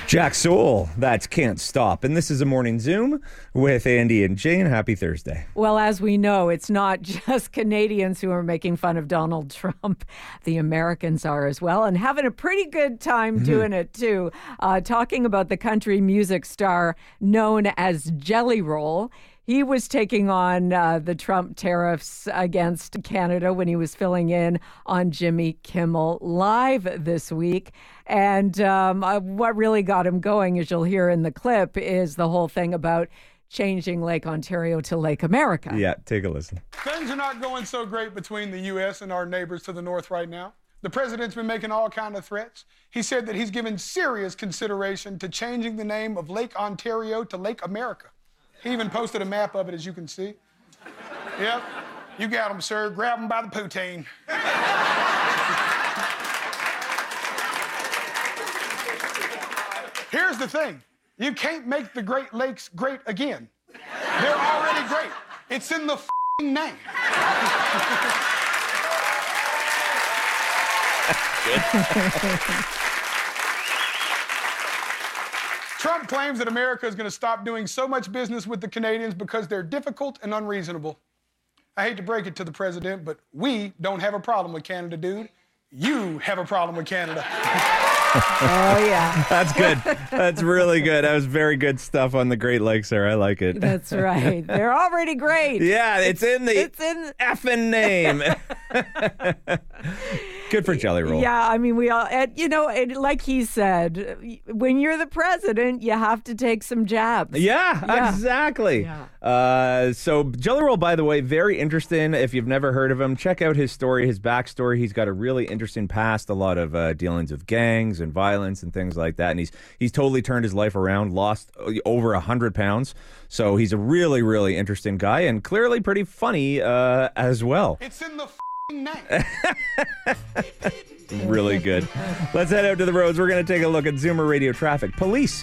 Jack Soul, that's Can't Stop. And this is a Morning Zoom with Andy and Jane. Happy Thursday. Well, as we know, it's not just Canadians who are making fun of Donald Trump. The Americans are as well, and having a pretty good time doing it, too. Talking about the country music star known as Jelly Roll. He was taking on the Trump tariffs against Canada when he was filling in on Jimmy Kimmel Live this week. And what really got him going, as you'll hear in the clip, is the whole thing about changing Lake Ontario to Lake America. Yeah, take a listen. Things are not going so great between the U.S. and our neighbors to the north right now. The president's been making all kinds of threats. He said that he's given serious consideration to changing the name of Lake Ontario to Lake America. He even posted a map of it, as you can see. Yep, you got him, sir. Grab him by the poutine. Here's the thing. You can't make the Great Lakes great again. They're already great. It's in the f***ing name. Trump claims that America is going to stop doing so much business with the Canadians because they're difficult and unreasonable. I hate to break it to the president, but we don't have a problem with Canada, dude. You have a problem with Canada. Oh, yeah. That's good. That's really good. That was very good stuff on the Great Lakes there. I like it. That's right. They're already great. Yeah, it's in the effing name. Good for Jelly Roll. Yeah, I mean, we all, like he said, when you're the president, you have to take some jabs. Yeah. Exactly. Yeah. So Jelly Roll, by the way, very interesting. If you've never heard of him, check out his story, his backstory. He's got a really interesting past, a lot of dealings with gangs and violence and things like that. And he's totally turned his life around, lost over 100 pounds. So he's a really, really interesting guy and clearly pretty funny as well. It's in the name. Really good. Let's head out to the roads. We're going to take a look at Zoomer Radio traffic. Police